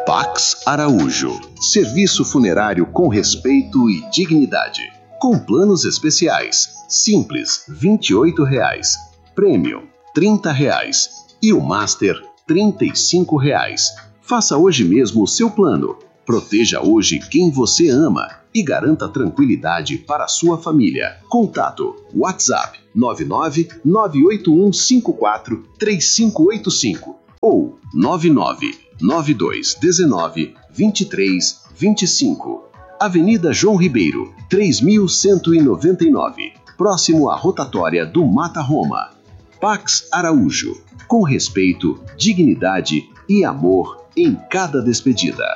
Pax Araújo. Serviço funerário com respeito e dignidade. Com planos especiais. Simples, R$ 28,00. Premium, R$ 30,00. E o Master, R$ 35,00. Faça hoje mesmo o seu plano. Proteja hoje quem você ama e garanta tranquilidade para a sua família. Contato WhatsApp 99981543585 ou 9992192325. Avenida João Ribeiro, 3199, próximo à rotatória do Mata Roma. Pax Araújo, com respeito, dignidade e amor em cada despedida.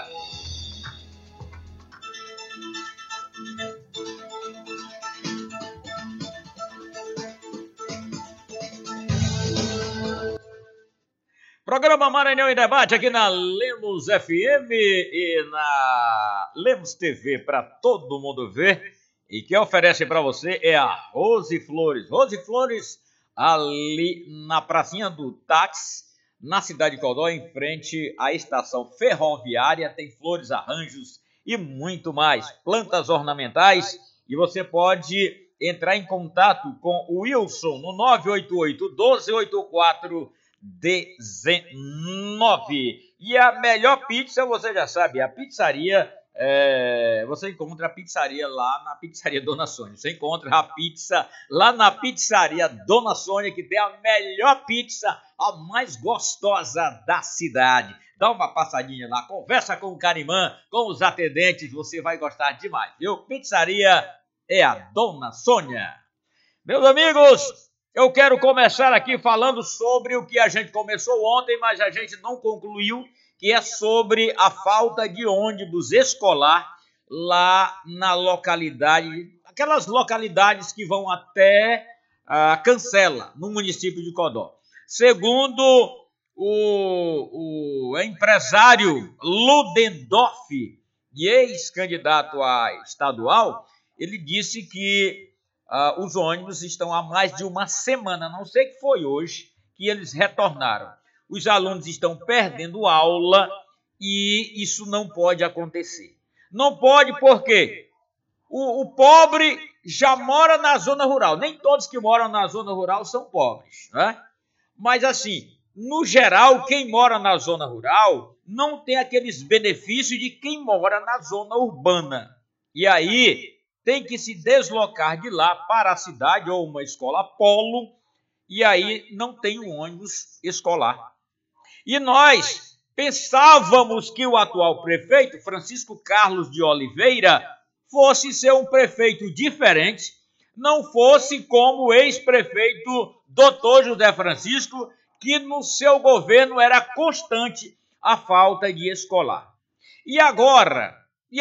Programa Maranhão em Debate aqui na Lemos FM e na Lemos TV para todo mundo ver. E quem oferece para você é a Rose Flores. Rose Flores ali na pracinha do táxi, na cidade de Codó, em frente à estação ferroviária. Tem flores, arranjos e muito mais. Plantas ornamentais. E você pode entrar em contato com o Wilson no 988-1284-19. E a melhor pizza, você já sabe, a pizzaria, você encontra a pizzaria lá na pizzaria Dona Sônia. Você encontra a pizza lá na pizzaria Dona Sônia, que tem a melhor pizza, a mais gostosa da cidade. Dá uma passadinha lá, conversa com o Carimã, com os atendentes, você vai gostar demais, viu? Pizzaria é a Dona Sônia. Meus amigos, eu quero começar aqui falando sobre o que a gente começou ontem, mas a gente não concluiu, que é sobre a falta de ônibus escolar lá na localidade, aquelas localidades que vão até Cancela, no município de Codó. Segundo o empresário Ludendorff, ex-candidato a estadual, ele disse que os ônibus estão há mais de uma semana, não sei que foi hoje, que eles retornaram. Os alunos estão perdendo aula e isso não pode acontecer. Não pode porque o pobre já mora na zona rural. Nem todos que moram na zona rural são pobres, né? Mas assim, no geral, quem mora na zona rural não tem aqueles benefícios de quem mora na zona urbana. E aí tem que se deslocar de lá para a cidade ou uma escola polo, e aí não tem um ônibus escolar. E nós pensávamos que o atual prefeito, Francisco Carlos de Oliveira, fosse ser um prefeito diferente, não fosse como o ex-prefeito Dr. José Francisco, que no seu governo era constante a falta de escolar. E agora?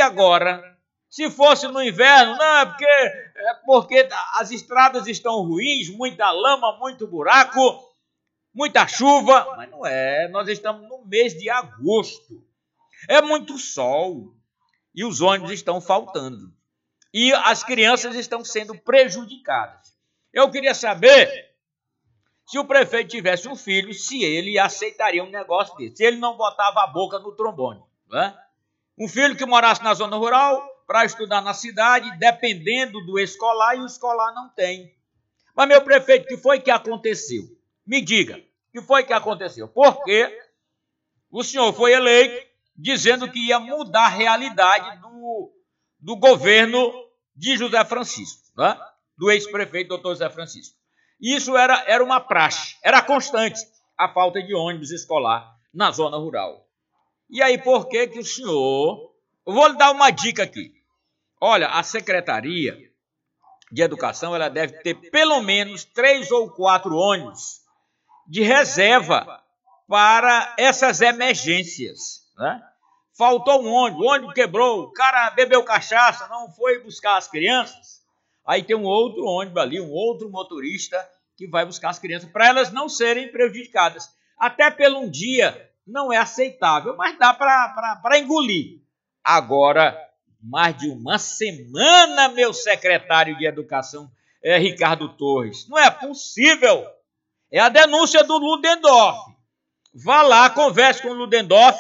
Se fosse no inverno, não, porque as estradas estão ruins, muita lama, muito buraco, muita chuva. Mas não é, nós estamos no mês de agosto. É muito sol e os ônibus estão faltando. E as crianças estão sendo prejudicadas. Eu queria saber, se o prefeito tivesse um filho, se ele aceitaria um negócio desse, se ele não botava a boca no trombone, né? Um filho que morasse na zona rural para estudar na cidade, dependendo do escolar, e o escolar não tem. Mas, meu prefeito, o que foi que aconteceu? Me diga, o que foi que aconteceu? Porque o senhor foi eleito dizendo que ia mudar a realidade do governo de José Francisco, né? Do ex-prefeito doutor José Francisco. Isso era uma praxe, era constante a falta de ônibus escolar na zona rural. E aí, por que o senhor... Eu vou lhe dar uma dica aqui. Olha, a Secretaria de Educação ela deve ter pelo menos 3 ou 4 ônibus de reserva para essas emergências, né? Faltou um ônibus, o ônibus quebrou, o cara bebeu cachaça, não foi buscar as crianças. Aí tem um outro ônibus ali, um outro motorista que vai buscar as crianças para elas não serem prejudicadas. Até pelo um dia não é aceitável, mas dá para engolir. Agora, mais de uma semana, meu secretário de Educação, Ricardo Torres. Não é possível. É a denúncia do Ludendorff. Vá lá, converse com o Ludendorff,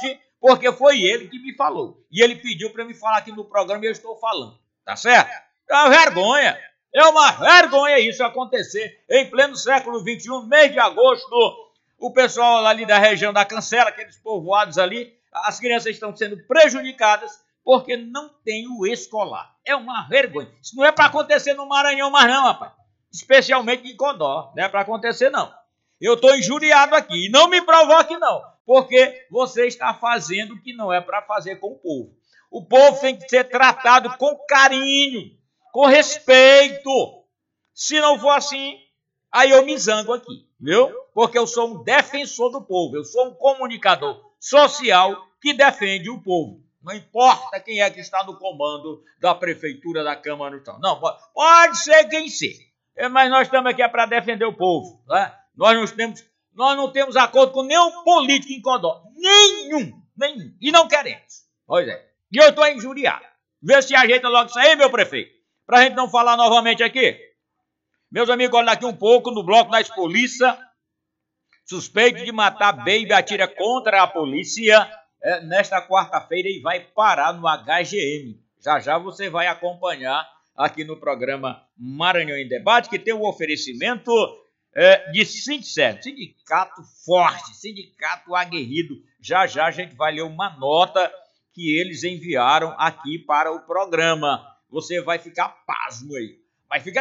porque foi ele que me falou. E ele pediu para me falar aqui no programa e eu estou falando. Tá certo? É uma vergonha. É uma vergonha isso acontecer em pleno século XXI, mês de agosto. O pessoal ali da região da Cancela, aqueles povoados ali, as crianças estão sendo prejudicadas porque não tem o escolar. É uma vergonha. Isso não é para acontecer no Maranhão mais não, rapaz. Especialmente em Codó. Não é para acontecer, não. Eu estou injuriado aqui. E não me provoque, não. Porque você está fazendo o que não é para fazer com o povo. O povo tem que ser tratado com carinho, com respeito. Se não for assim, aí eu me zango aqui, viu? Porque eu sou um defensor do povo. Eu sou um comunicador social que defende o povo. Não importa quem é que está no comando da prefeitura, da Câmara, não. Pode ser quem seja. Mas nós estamos aqui para defender o povo. Né? Nós não temos acordo com nenhum político em Codó. Nenhum. E não queremos. Pois é. E eu estou injuriado. Vê se ajeita logo isso aí, meu prefeito. Para a gente não falar novamente aqui. Meus amigos, olha daqui um pouco no bloco da polícia. Suspeito de matar baby atira contra a polícia. Nesta quarta-feira e vai parar no HGM. Já você vai acompanhar aqui no programa Maranhão em Debate, que tem o oferecimento de Sindicet, sindicato forte, sindicato aguerrido. Já a gente vai ler uma nota que eles enviaram aqui para o programa. Você vai ficar pasmo aí. Mas fica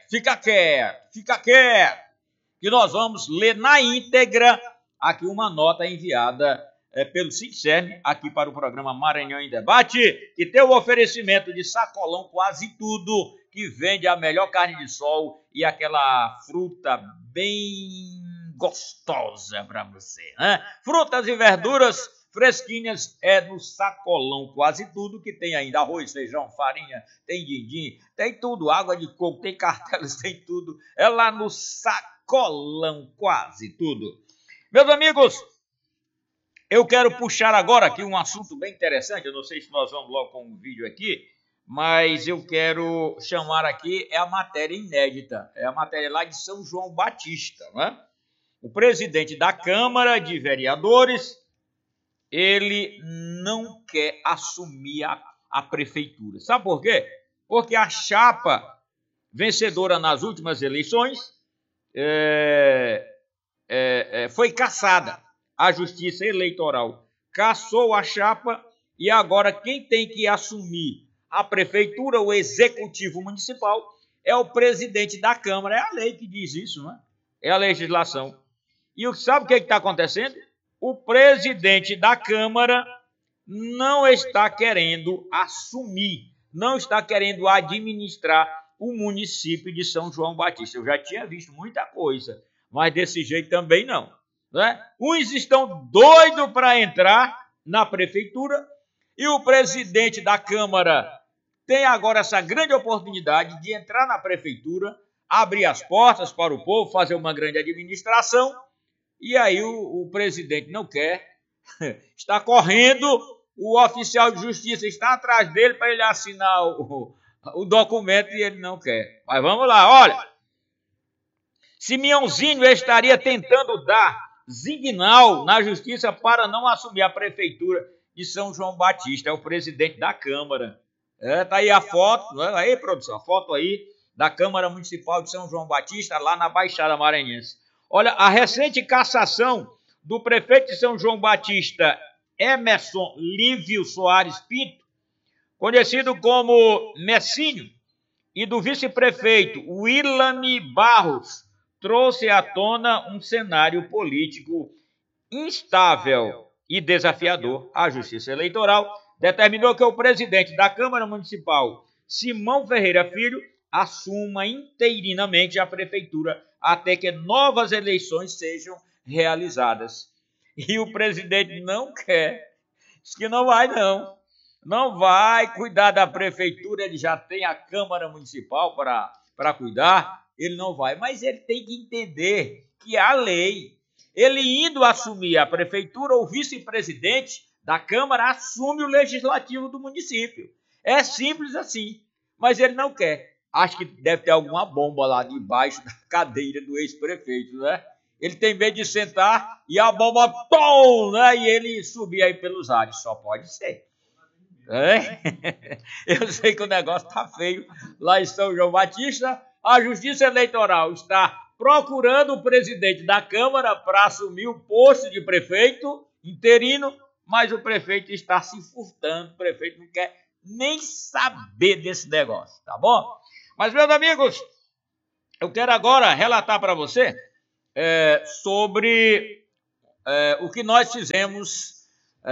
quieto. Que nós vamos ler na íntegra aqui uma nota enviada pelo Sindicet, aqui para o programa Maranhão em Debate, que tem o oferecimento de Sacolão Quase Tudo, que vende a melhor carne de sol e aquela fruta bem gostosa para você. Né? Frutas e verduras fresquinhas no Sacolão Quase Tudo, que tem ainda arroz, feijão, farinha, tem din-din, tem tudo, água de coco, tem cartelas, tem tudo. É lá no Sacolão Quase Tudo. Meus amigos, eu quero puxar agora aqui um assunto bem interessante. Eu não sei se nós vamos logo com um vídeo aqui, mas eu quero chamar aqui a matéria inédita. É a matéria lá de São João Batista. Né? O presidente da Câmara de Vereadores, ele não quer assumir a prefeitura. Sabe por quê? Porque a chapa vencedora nas últimas eleições foi cassada. A Justiça Eleitoral cassou a chapa e agora quem tem que assumir a prefeitura, o executivo municipal, é o presidente da Câmara. É a lei que diz isso, não é? É a legislação. E sabe o que está acontecendo? O presidente da Câmara não está querendo assumir, não está querendo administrar o município de São João Batista. Eu já tinha visto muita coisa, mas desse jeito também não. Né? Uns estão doidos para entrar na prefeitura e o presidente da Câmara tem agora essa grande oportunidade de entrar na prefeitura, abrir as portas para o povo, fazer uma grande administração, e aí o presidente não quer, está correndo, o oficial de justiça está atrás dele para ele assinar o documento e ele não quer. Mas vamos lá, olha, Simeãozinho estaria tentando dar signal na justiça para não assumir a prefeitura de São João Batista. É o presidente da Câmara. Tá aí a foto, aí produção, a foto aí da Câmara Municipal de São João Batista, lá na Baixada Maranhense. Olha, a recente cassação do prefeito de São João Batista, Emerson Lívio Soares Pinto, conhecido como Messinho, e do vice-prefeito Willane Barros, trouxe à tona um cenário político instável e desafiador. A Justiça Eleitoral determinou que o presidente da Câmara Municipal, Simão Ferreira Filho, assuma interinamente a prefeitura até que novas eleições sejam realizadas. E o presidente não quer, diz que não vai não vai cuidar da prefeitura, ele já tem a Câmara Municipal para cuidar, ele não vai, mas ele tem que entender que há lei. Ele indo assumir a prefeitura, o vice-presidente da Câmara assume o legislativo do município. É simples assim, mas ele não quer. Acho que deve ter alguma bomba lá debaixo da cadeira do ex-prefeito, né? ele tem medo de sentar e a bomba, pum, né? E ele subir aí pelos ares. Só pode ser. É? Eu sei que o negócio está feio lá em São João Batista. A Justiça Eleitoral está procurando o presidente da Câmara para assumir o posto de prefeito interino, mas o prefeito está se furtando. O prefeito não quer nem saber desse negócio, tá bom? Mas, meus amigos, eu quero agora relatar para você sobre o que nós fizemos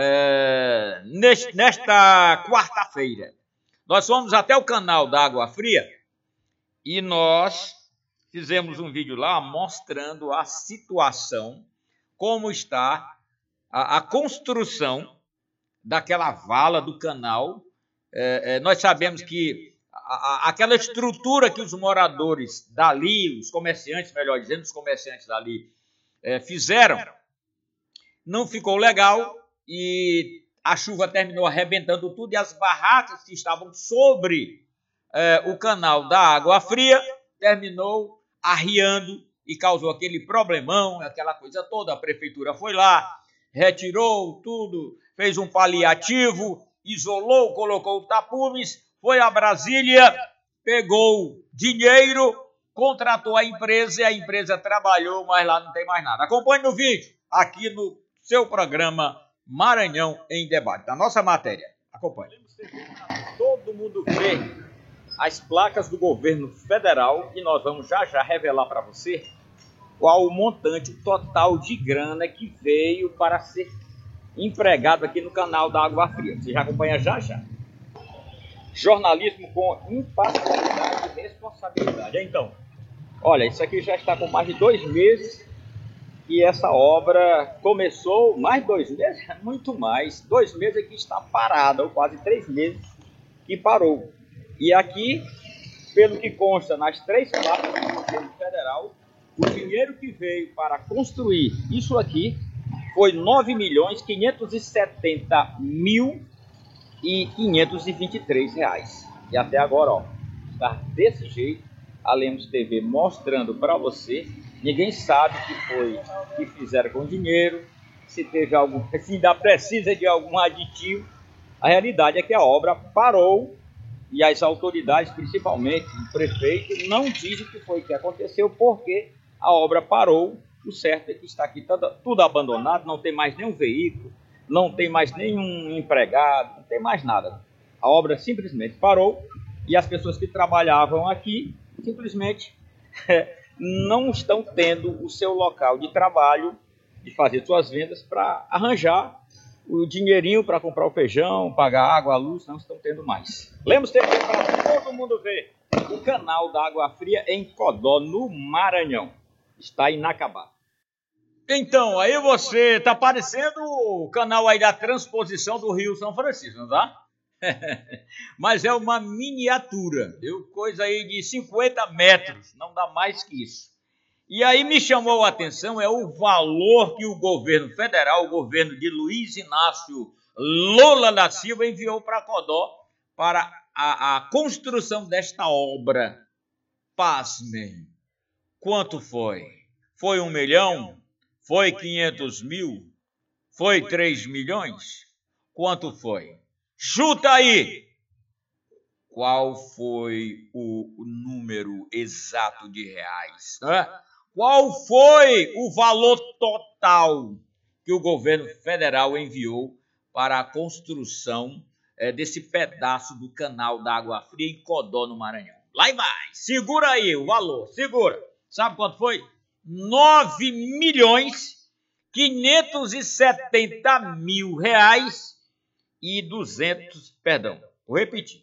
nesta quarta-feira. Nós fomos até o canal da Água Fria e nós fizemos um vídeo lá mostrando a situação, como está a construção daquela vala do canal. Nós sabemos que aquela estrutura que os moradores dali, os comerciantes, melhor dizendo, os comerciantes dali fizeram, não ficou legal e a chuva terminou arrebentando tudo e as barracas que estavam sobre o canal da Água Fria terminou arriando e causou aquele problemão, aquela coisa toda. A prefeitura foi lá, retirou tudo, fez um paliativo, isolou, colocou tapumes, foi a Brasília, pegou dinheiro, contratou a empresa e a empresa trabalhou, mas lá não tem mais nada. Acompanhe no vídeo, aqui no seu programa Maranhão em Debate, da nossa matéria. Acompanhe. Todo mundo vê as placas do governo federal e nós vamos já revelar para você qual o montante total de grana que veio para ser empregado aqui no canal da Água Fria. Você já acompanha já? Jornalismo com imparcialidade e responsabilidade. Então, olha, isso aqui já está com mais de 2 meses e essa obra começou, mais 2 meses? Muito mais. 2 meses aqui está parada, ou quase 3 meses que parou. E aqui, pelo que consta nas 3 placas do governo federal, o dinheiro que veio para construir isso aqui foi R$ 9.570.523. E até agora, ó, está desse jeito, a Lemos TV mostrando para você. Ninguém sabe o que foi que fizeram com o dinheiro, se teve algum, se ainda precisa de algum aditivo. A realidade é que a obra parou e as autoridades, principalmente o prefeito, não dizem o que foi que aconteceu, porque a obra parou. O certo é que está aqui tudo abandonado, não tem mais nenhum veículo, não tem mais nenhum empregado, não tem mais nada. A obra simplesmente parou e as pessoas que trabalhavam aqui simplesmente não estão tendo o seu local de trabalho, de fazer suas vendas, para arranjar o dinheirinho para comprar o feijão, pagar a água, a luz, não estão tendo mais. Lemos TV para todo mundo ver o canal da Água Fria em Codó, no Maranhão. Está inacabado. Então, aí você tá parecendo o canal aí da transposição do Rio São Francisco, não tá? Mas é uma miniatura, viu? Coisa aí de 50 metros, não dá mais que isso. E aí me chamou a atenção o valor que o governo federal, o governo de Luiz Inácio Lula da Silva, enviou para Codó para a construção desta obra. Pasmem. Quanto foi? Foi 1 milhão? Foi 500 mil? Foi 3 milhões? Quanto foi? Chuta aí! Qual foi o número exato de reais? Né? Qual foi o valor total que o governo federal enviou para a construção desse pedaço do canal da Água Fria em Codó, no Maranhão? Lá e vai! Segura aí o valor, segura! Sabe quanto foi? 9.570.000 reais e 200, perdão, vou repetir,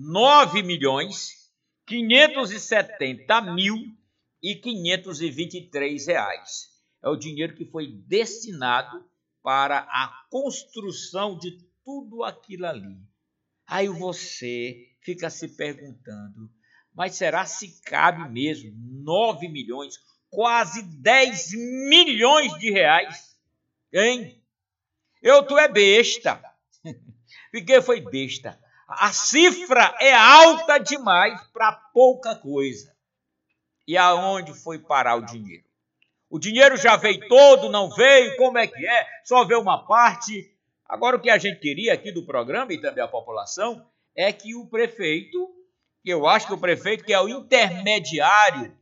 9.570.523 reais. É o dinheiro que foi destinado para a construção de tudo aquilo ali. Aí você fica se perguntando, mas será se cabe mesmo 9 milhões, quase 10 milhões de reais? Hein? Tu é besta. Porque foi besta. A cifra é alta demais para pouca coisa. E aonde foi parar o dinheiro? O dinheiro já veio todo, não veio, como é que é? Só veio uma parte. Agora, o que a gente queria aqui do programa e também a população é que o prefeito, eu acho que o prefeito que é o intermediário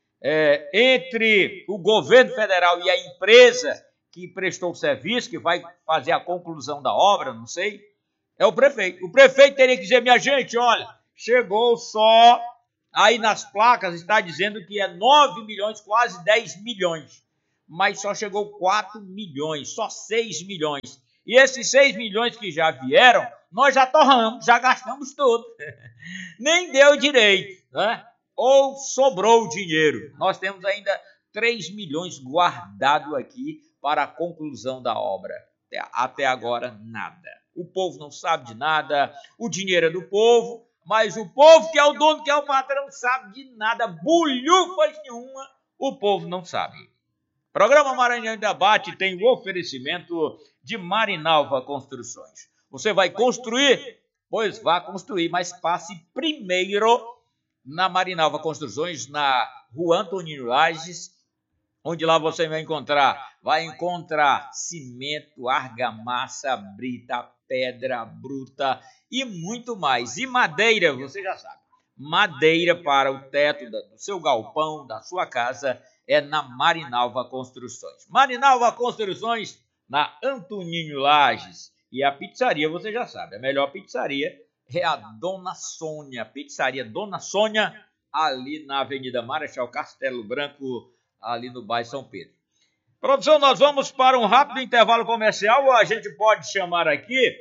entre o governo federal e a empresa que prestou o serviço, que vai fazer a conclusão da obra, não sei, é o prefeito. O prefeito teria que dizer, minha gente, olha, chegou só, aí nas placas está dizendo que é 9 milhões, quase 10 milhões, mas só chegou 4 milhões, só 6 milhões. E esses 6 milhões que já vieram, nós já torramos, já gastamos tudo. Nem deu direito, né? Ou sobrou dinheiro. Nós temos ainda 3 milhões guardado aqui para a conclusão da obra. Até agora, nada. O povo não sabe de nada, o dinheiro é do povo, mas o povo que é o dono, que é o patrão, não sabe de nada, bulhufas nenhuma, o povo não sabe. Programa Maranhão em Debate tem o oferecimento de Marinalva Construções. Você vai construir? Pois vá construir, mas passe primeiro na Marinalva Construções, na Rua Antonino Lages, onde lá você vai encontrar cimento, argamassa, brita, pedra bruta e muito mais. E madeira, você já sabe, madeira para o teto do seu galpão, da sua casa, é na Marinalva Construções. Marinalva Construções, na Antonino Lages. E a pizzaria, você já sabe, a melhor pizzaria é a Dona Sônia. Pizzaria Dona Sônia, ali na Avenida Marechal Castelo Branco, ali no bairro São Pedro. Produção, nós vamos para um rápido intervalo comercial. A gente pode chamar aqui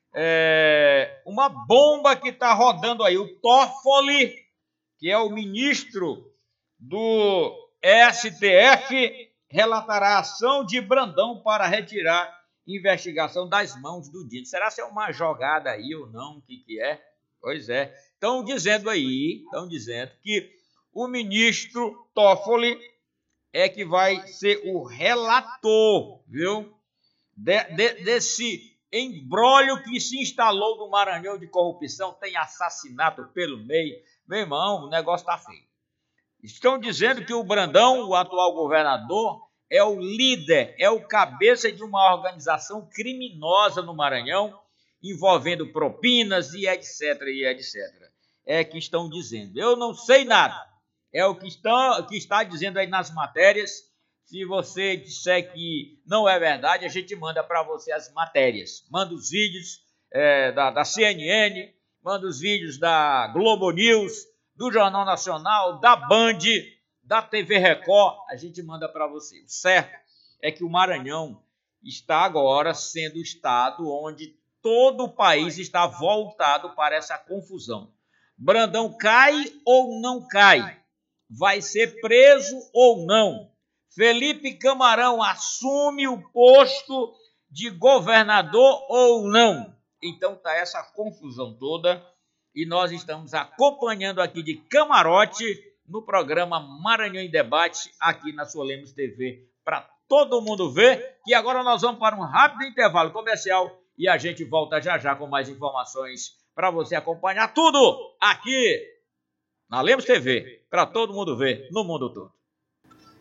uma bomba que está rodando aí. O Toffoli, que é o ministro do STF, relatará a ação de Brandão para retirar investigação das mãos do Dino. Será se é uma jogada aí ou não? O que é? Pois é. Estão dizendo que o ministro Toffoli é que vai ser o relator, viu? Desse embrólio que se instalou no Maranhão de corrupção, tem assassinato pelo meio. Meu irmão, o negócio tá feio. Estão dizendo que o Brandão, o atual governador, é o líder, é o cabeça de uma organização criminosa no Maranhão, envolvendo propinas e etc, e etc. É que estão dizendo. Eu não sei nada. É o que está dizendo aí nas matérias. Se você disser que não é verdade, a gente manda para você as matérias. Manda os vídeos da CNN, manda os vídeos da Globo News, do Jornal Nacional, da Band, da TV Record, a gente manda para você. O certo é que o Maranhão está agora sendo o estado onde todo o país está voltado para essa confusão. Brandão cai ou não cai? Vai ser preso ou não? Felipe Camarão assume o posto de governador ou não? Então tá essa confusão toda e nós estamos acompanhando aqui de camarote no programa Maranhão em Debate, aqui na sua Lemos TV, para todo mundo ver. E agora nós vamos para um rápido intervalo comercial e a gente volta já já com mais informações para você acompanhar tudo aqui na Lemos TV, para todo mundo ver no mundo todo.